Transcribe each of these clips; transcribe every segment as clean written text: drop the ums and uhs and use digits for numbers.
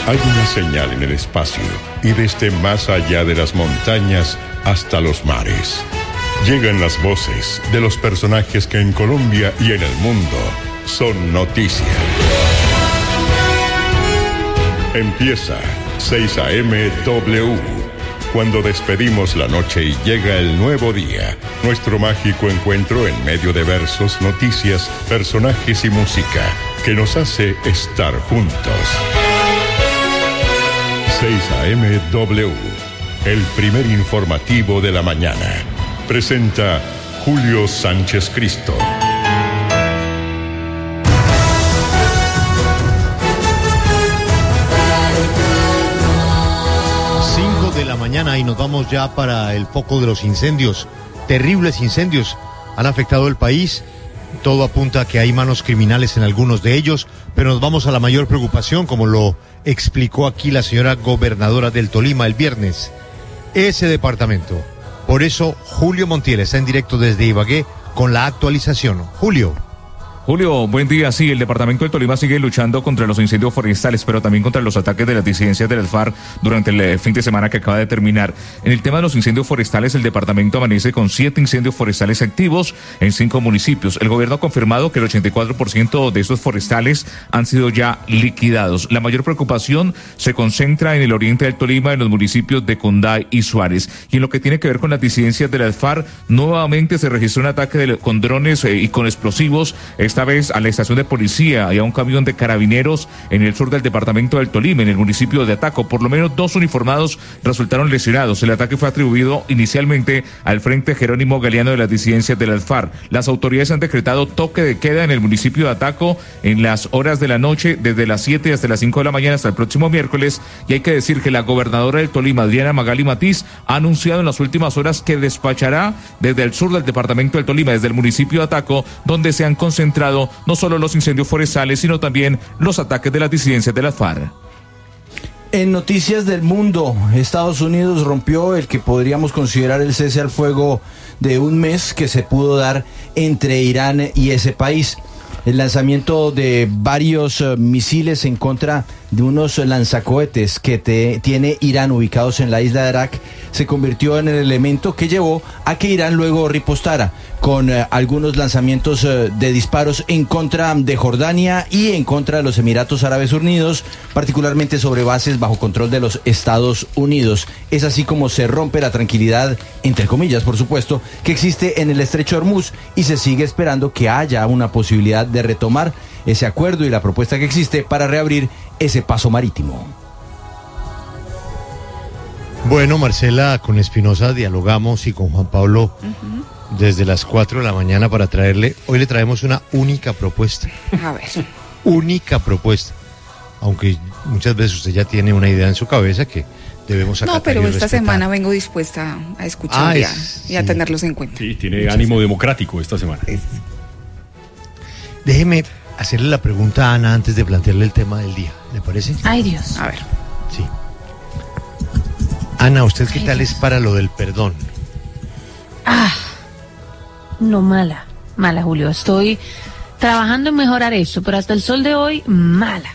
Hay una señal en el espacio y desde más allá de las montañas hasta los mares. Llegan las voces de los personajes que en Colombia y en el mundo son noticia. Empieza 6 AM W. Cuando despedimos la noche y llega el nuevo día, nuestro mágico encuentro en medio de versos, noticias, personajes y música que nos hace estar juntos. 6 AM W, el primer informativo de la mañana. Presenta Julio Sánchez Cristo. De la mañana y nos vamos ya para el foco de los incendios. Terribles incendios han afectado el país. Todo apunta a que hay manos criminales en algunos de ellos, pero nos vamos a la mayor preocupación, como lo explicó aquí la señora gobernadora del Tolima el viernes. Ese departamento. Por eso Julio Montiel está en directo desde Ibagué con la actualización. Julio, buen día. Sí, el departamento del Tolima sigue luchando contra los incendios forestales, pero también contra los ataques de las disidencias de las FARC durante el fin de semana que acaba de terminar. En el tema de los incendios forestales, el departamento amanece con 7 incendios forestales activos en 5 municipios. El gobierno ha confirmado que el 84% de estos forestales han sido ya liquidados. La mayor preocupación se concentra en el oriente del Tolima, en los municipios de Conday y Suárez. Y en lo que tiene que ver con las disidencias de las FARC, nuevamente se registró un ataque con drones y con explosivos, esta vez a la estación de policía y a un camión de carabineros en el sur del departamento del Tolima, en el municipio de Ataco. Por lo menos 2 uniformados resultaron lesionados. El ataque fue atribuido inicialmente al Frente Jerónimo Galeano de las disidencias de las FARC. Las autoridades han decretado toque de queda en el municipio de Ataco en las horas de la noche, desde las 7 hasta las 5 de la mañana hasta el próximo miércoles. Y hay que decir que la gobernadora del Tolima, Adriana Magali Matiz, ha anunciado en las últimas horas que despachará desde el sur del departamento del Tolima, desde el municipio de Ataco, donde se han concentrado no solo los incendios forestales, sino también los ataques de las disidencias de las FARC. En noticias del mundo, Estados Unidos rompió el que podríamos considerar el cese al fuego de un mes que se pudo dar entre Irán y ese país. El lanzamiento de varios misiles en contra de unos lanzacohetes que tiene Irán ubicados en la isla de Arak se convirtió en el elemento que llevó a que Irán luego ripostara con algunos lanzamientos de disparos en contra de Jordania y en contra de los Emiratos Árabes Unidos, particularmente sobre bases bajo control de los Estados Unidos. Es así como se rompe la tranquilidad, entre comillas, por supuesto, que existe en el estrecho de Hormuz, y se sigue esperando que haya una posibilidad de retomar ese acuerdo y la propuesta que existe para reabrir ese paso marítimo. bueno, Marcela, con Espinosa dialogamos y con Juan Pablo desde las 4 de la mañana para traerle, hoy le traemos una única propuesta. A ver. Única propuesta, aunque muchas veces usted ya tiene una idea en su cabeza que debemos acatar. No, pero y esta respetar. semana vengo dispuesta a escuchar y a tenerlos en cuenta. Sí, tiene ánimo democrático esta semana. Déjeme hacerle la pregunta a Ana antes de plantearle el tema del día, ¿le parece? Ay, Dios. A ver. Sí. Ana, ¿usted qué tal es para lo del perdón? No, mala, Julio. Estoy trabajando en mejorar eso, pero hasta el sol de hoy, mala.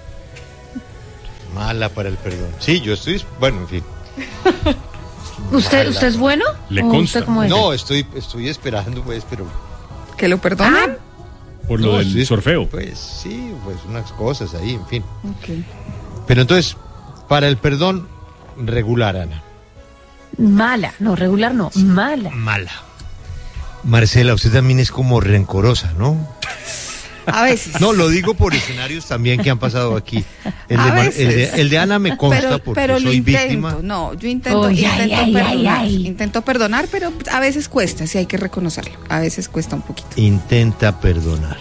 Mala para el perdón. Sí, yo estoy, bueno, en fin. ¿Usted es bueno? Le ¿O consta. usted cómo es? No, estoy esperando, pues, pero... ¿Que lo perdonen? Por lo del sí, sorfeo. Pues sí, pues unas cosas ahí, en fin. Ok. Pero entonces, para el perdón, regular, Ana. Mala, no, regular no, mala. Mala. Marcela, usted también es como rencorosa, ¿no? A veces. No, lo digo por escenarios también que han pasado aquí. El de Ana me consta porque pero soy lo intento. víctima. No, yo intento, Ay, perdonar. ay. Intento perdonar, pero a veces cuesta, sí hay que reconocerlo. A veces cuesta un poquito. Intenta perdonar.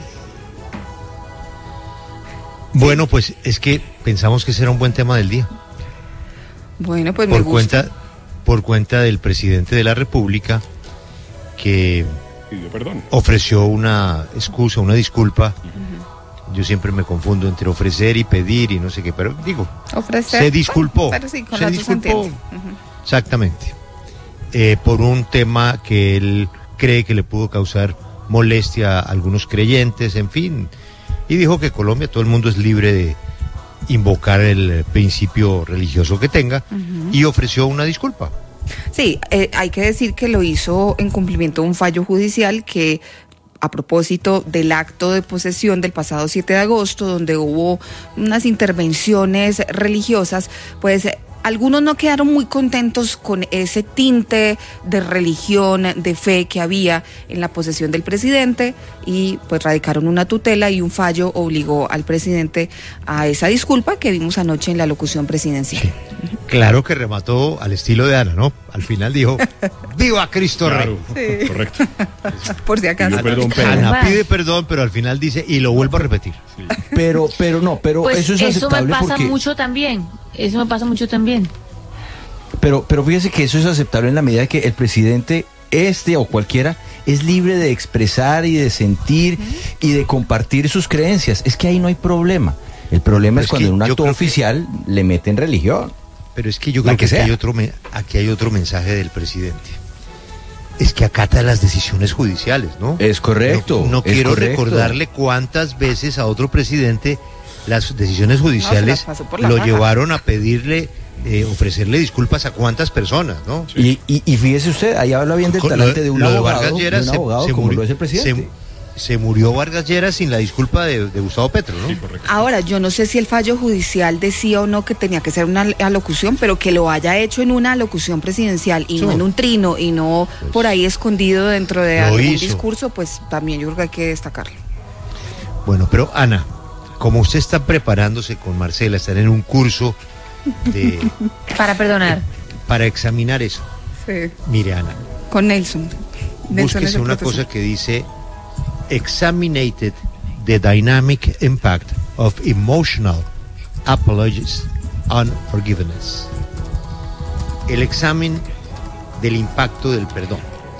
Bueno, pues es que pensamos que ese era un buen tema del día. Bueno, pues me gusta. Por cuenta del presidente de la República, que Pidió perdón. ofreció una excusa, una disculpa. Yo siempre me confundo entre ofrecer y pedir y no sé qué, pero digo, Ofrecer, se disculpó. Pero sí, con se las dos disculpó. entiendo. Exactamente. Por un tema que él cree que le pudo causar molestia a algunos creyentes, en fin. Y dijo que Colombia, todo el mundo es libre invocar el principio religioso que tenga y ofreció una disculpa. Sí, hay que decir que lo hizo en cumplimiento de un fallo judicial que, a propósito del acto de posesión del pasado 7 de agosto, donde hubo unas intervenciones religiosas, pues algunos no quedaron muy contentos con ese tinte de religión, de fe que había en la posesión del presidente y pues radicaron una tutela y un fallo obligó al presidente a esa disculpa que vimos anoche en la locución presidencial. Sí. Claro que remató al estilo de Ana, ¿no? Al final dijo, ¡viva Cristo Rey! Sí. Correcto. Por si acaso. Ana pide perdón, pero al final dice, y lo vuelvo a repetir. Sí. Pero Pues eso es aceptable me pasa porque... mucho también. Eso me pasa mucho también. Pero fíjese que eso es aceptable en la medida que el presidente, o cualquiera, es libre de expresar y de sentir y de compartir sus creencias. Es que ahí no hay problema. El problema es cuando en un acto oficial le meten religión. Pero es que yo creo que aquí hay otro mensaje del presidente. Es que acata las decisiones judiciales, ¿no? Es correcto. No quiero recordarle cuántas veces a otro presidente las decisiones judiciales lo llevaron a pedirle, ofrecerle disculpas a cuántas personas, ¿no? Sí. Y fíjese usted, ahí habla bien del talante de un abogado, como lo es el presidente. Se murió Vargas Lleras sin la disculpa de Gustavo Petro, ¿no? Sí, correcto. Ahora, yo no sé si el fallo judicial decía o no que tenía que ser una alocución, pero que lo haya hecho en una alocución presidencial y no en un trino y no por ahí escondido dentro de algún discurso, pues también yo creo que hay que destacarlo. Bueno, pero Ana, como usted está preparándose con Marcela, están en un curso de... Para perdonar. Para examinar eso. Sí. Mire, Ana. Con Nelson. Búsquese una cosa que dice... Examinated the dynamic impact of emotional apologies on forgiveness. El examen del impacto del perdón.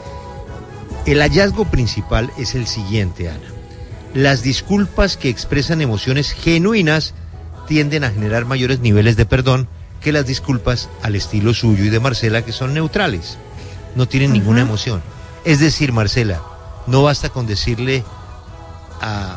El hallazgo principal es el siguiente, Ana. Las disculpas que expresan emociones genuinas tienden a generar mayores niveles de perdón que las disculpas al estilo suyo y de Marcela, que son neutrales. No tienen ninguna emoción. Es decir, Marcela, no basta con decirle a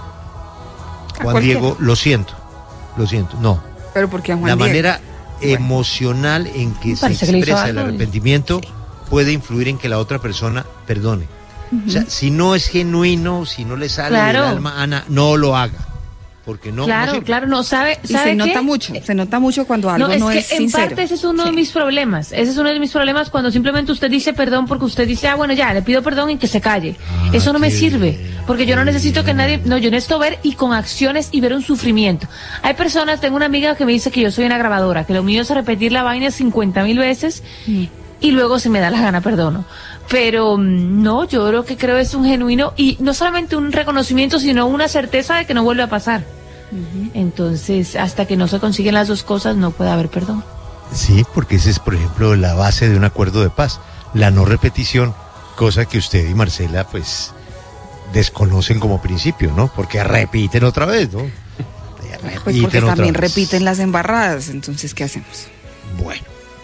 Juan Diego, lo siento, no. Pero porque a Juan La Diego, manera emocional en que se expresa el arrepentimiento puede influir en que la otra persona perdone. O sea, si no es genuino, si no le sale del alma, Ana, no lo haga. Porque no. Claro, no sabe. Y se nota mucho cuando algo no es sincero. En parte ese es uno de mis problemas. Ese es uno de mis problemas cuando simplemente usted dice perdón porque usted dice, bueno, ya, le pido perdón y que se calle. Eso no me sirve. Porque yo no necesito que nadie, yo necesito ver y con acciones y ver un sufrimiento. Hay personas, tengo una amiga que me dice que yo soy una grabadora, que lo mío es repetir la vaina 50,000 veces y luego si me da la gana perdono. Pero no, yo lo que creo es un genuino y no solamente un reconocimiento, sino una certeza de que no vuelve a pasar. Entonces, hasta que no se consiguen las dos cosas, no puede haber perdón. Sí, porque esa es, por ejemplo, la base de un acuerdo de paz, la no repetición, cosa que usted y Marcela, pues, desconocen como principio, ¿no? Porque repiten otra vez, ¿no? Pues porque también repiten las embarradas, entonces, ¿qué hacemos? Bueno.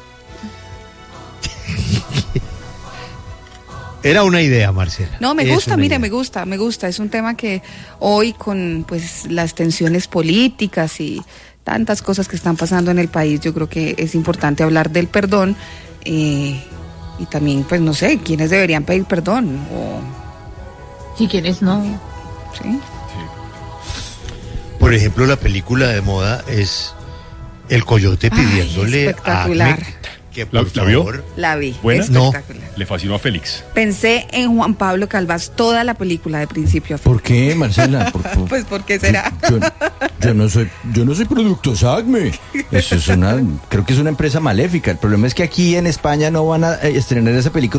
Era una idea, Marcela. No, me gusta, mire, me gusta. Es un tema que hoy con pues las tensiones políticas y tantas cosas que están pasando en el país, yo creo que es importante hablar del perdón y también, pues no sé, quiénes deberían pedir perdón y quiénes no. Sí. Por ejemplo, la película de moda es El Coyote pidiéndole a Acme que por favor... La vi. ¿Buena? Espectacular. Le fascinó a Félix. Pensé en Juan Pablo Calvás toda la película de principio a fin. ¿Por qué, Marcela? Pues ¿por qué será? Yo no soy Productos Acme. Eso es creo que es una empresa maléfica. El problema es que aquí en España no van a estrenar esa película